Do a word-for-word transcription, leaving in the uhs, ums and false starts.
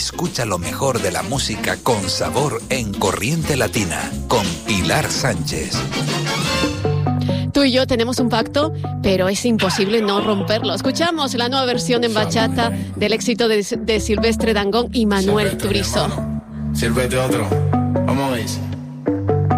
Escucha lo mejor de la música con sabor en Corriente Latina, con Pilar Sánchez. Tú y yo tenemos un pacto, pero es imposible no romperlo. Escuchamos la nueva versión en bachata del éxito de, de Silvestre Dangond y Manuel Turizo. Sírvete otro. Vamos a ver.